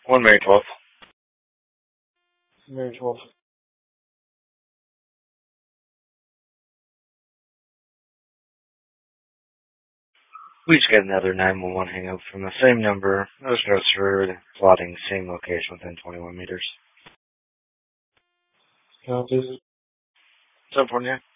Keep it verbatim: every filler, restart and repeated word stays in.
one Mary twelfth. Mary twelfth. We just got another nine one one hang up from the same number. No stress for plotting same location within twenty-one meters. Copies. What's up, California?